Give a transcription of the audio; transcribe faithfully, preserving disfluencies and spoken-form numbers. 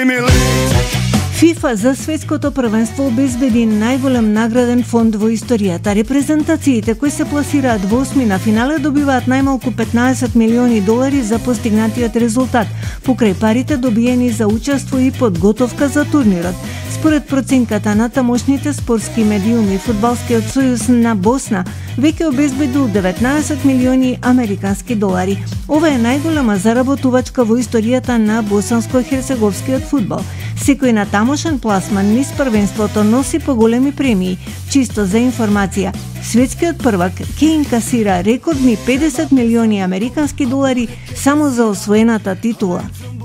ФИФА за светското првенство обезбеди најголем награден фонд во историјата. Репрезентациите кои се пласираат во осми на финале добиваат најмалку петнаесет милиони долари за постигнатиот резултат, покрај парите добиени за учество и подготовка за турнирот. Според проценката на тамошните спортски медиуми, Фудбалскиот сојуз на Босна веќе обезбедил деветнаесет милиони американски долари. Ова е најголема заработувачка во историјата на босанско-херцеговскиот фудбал. Секој на тамошен пласман низ првенството носи поголеми премии. Чисто за информација, светскиот првак ќе инкасира рекордни педесет милиони американски долари само за освоената титула.